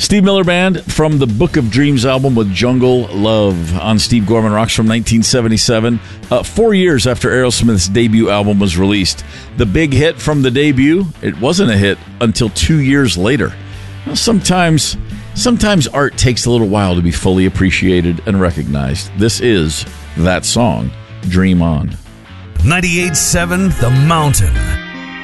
Steve Miller Band from the Book of Dreams album with Jungle Love on Steve Gorman Rocks from 1977, 4 years after Aerosmith's debut album was released. The big hit from the debut, it wasn't a hit until 2 years later. Well, sometimes art takes a little while to be fully appreciated and recognized. This is that song, Dream On. 98.7 The Mountain.